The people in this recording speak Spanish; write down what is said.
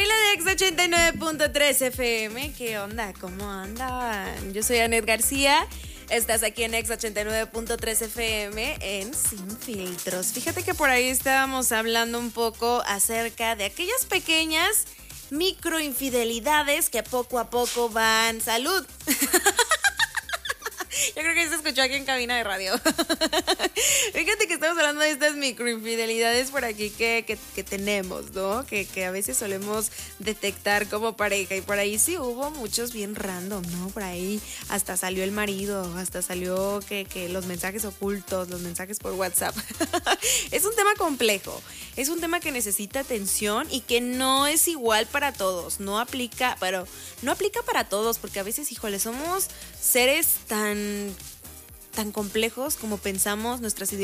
familia de Ex 89.3 FM, ¿qué onda? ¿Cómo andan? Yo soy Anet García. Estás aquí en Ex 89.3 FM en Sin Filtros. Fíjate que por ahí estábamos hablando un poco acerca de aquellas pequeñas microinfidelidades que poco a poco van. ¡Salud! Yo creo que se escuchó aquí en cabina de radio. Fíjate que estamos hablando de estas microinfidelidades por aquí que tenemos, ¿no? Que a veces solemos detectar como pareja. Y por ahí sí hubo muchos bien random, ¿no? Por ahí hasta salió el marido, hasta salió que los mensajes ocultos, los mensajes por WhatsApp. Es un tema complejo. Es un tema que necesita atención y que no es igual para todos. No aplica para todos, porque a veces, híjole, somos seres tan complejos como pensamos, nuestras ideologías